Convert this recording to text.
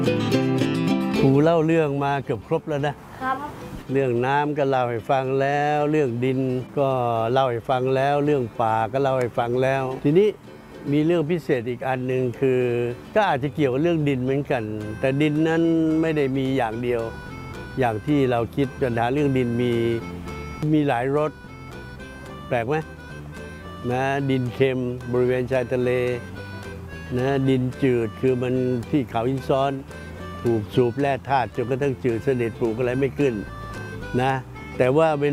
ครูเล่าเรื่องมาเกือบครบแล้วนะครับ เรื่องน้ำก็เล่าให้ฟังแล้ว เรื่องดินก็เล่าให้ฟังแล้ว เรื่องป่าก็เล่าให้ฟังแล้ว ทีนี้มีเรื่องพิเศษอีกอันหนึ่งคือ ก็อาจจะเกี่ยวกับเรื่องดินเหมือนกัน แต่ดินนั้นไม่ได้มีอย่างเดียว อย่างที่เราคิดปัญหาเรื่องดินมีหลายรสแปลกไหมนะดินเค็มบริเวณชายทะเลนะดินจืดคือมันที่เขาหินซ้อนถูกสูบแร่ธาตุจนกระทั่งจืดสนิทปลูกอะไรไม่ขึ้นนะแต่ว่า